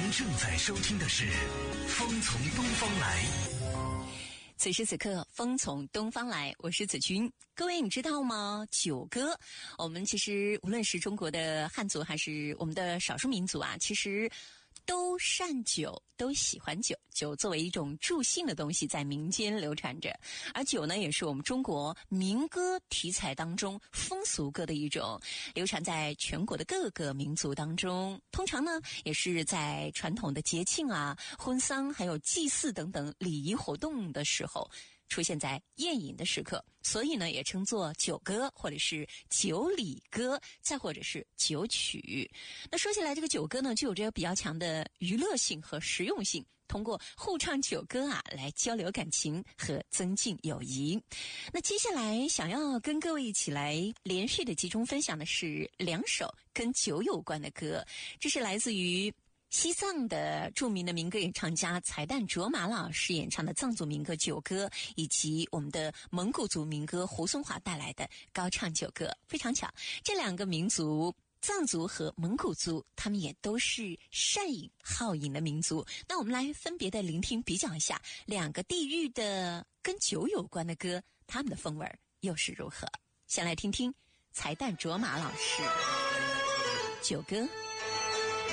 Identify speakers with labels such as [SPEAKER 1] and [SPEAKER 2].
[SPEAKER 1] 正在收听的是《风从东方来》。
[SPEAKER 2] 此时此刻，风从东方来，我是子君。各位，你知道吗？酒歌，我们其实无论是中国的汉族还是我们的少数民族啊，其实都善酒，都喜欢酒。酒作为一种助兴的东西，在民间流传着。而酒呢，也是我们中国民歌题材当中风俗歌的一种，流传在全国的各个民族当中。通常呢，也是在传统的节庆啊、婚丧还有祭祀等等礼仪活动的时候，出现在宴饮的时刻，所以呢也称作酒歌，或者是酒礼歌，再或者是酒曲。那说起来，这个酒歌呢具有着比较强的娱乐性和实用性，通过互唱酒歌啊来交流感情和增进友谊。那接下来想要跟各位一起来连续的集中分享的是2首跟酒有关的歌，这是来自于西藏的著名的民歌演唱家才旦卓玛老师演唱的藏族民歌酒歌，以及我们的蒙古族民歌胡松华带来的高唱酒歌。非常巧，这2个民族藏族和蒙古族，他们也都是善饮好饮的民族。那我们来分别的聆听比较一下2个地域的跟酒有关的歌，他们的风味又是如何。先来听听才旦卓玛老师酒歌。